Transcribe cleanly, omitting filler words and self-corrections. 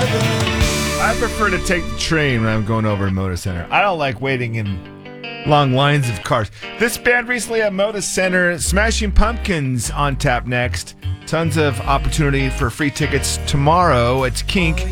I prefer to take the train when I'm going over to Moda Center. I don't like waiting in long lines of cars. This band recently at Moda Center, Smashing Pumpkins on tap next. Tons of opportunity for free tickets tomorrow. It's Kink.